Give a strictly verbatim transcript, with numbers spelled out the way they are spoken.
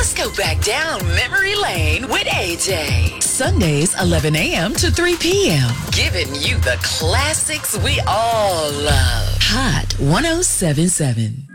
Let's go back down memory lane with A J. Sundays, eleven a.m. to three p.m. Giving you the classics we all love. Hot one oh seven point seven.